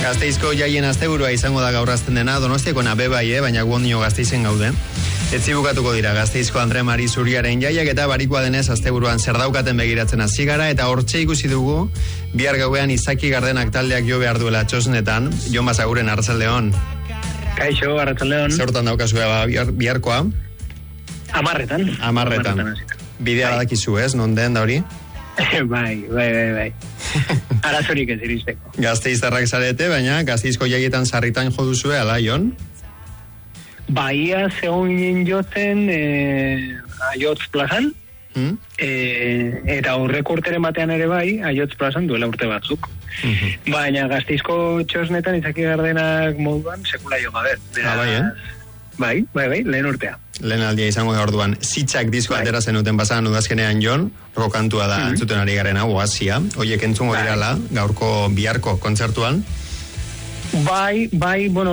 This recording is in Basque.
Gasteizko jaien asteburua izango da gaur azten dena, Donostiako nabe bai, baina guonio Gasteizen gaude. Etzi bukatuko dira Gasteizko Andre Mari Zuriaren jaiak eta barikoa denez asteburuan zer daukaten begiratzen hasi gara eta hortxe ikusi dugu bihar gauean Izaki Gardenak taldeak jo behar duela txosnetan. Jon Basaguren, arratsaldeon. Kaixo, arratsaldeon. Zertan daukazue biharkoa? Amarretan. Bidea badakizu ez, non den da hori? Bai. Arazorik ez iristeko. Gasteiztarrak zarete, baina Gasteizko jaietan sarritan jo duzue, ala, Jon? Baia zegoen ginen joten Aiotz plazan, eta horrek urteren batean ere bai, Aiotz plazan duela urte batzuk. Baina Gasteizko txosnetan Izaki Gardenak moduan sekula jo gabe. Bai, lehen urtea. Lehen aldia izango da orduan. Zitzak disko atera zenuten pasan udazkenean, Jon, rokantua da entzuten ari garen hau, Oasia. Oiek entzungo dirala, gaurko biharko kontzertuan. Bai, bueno,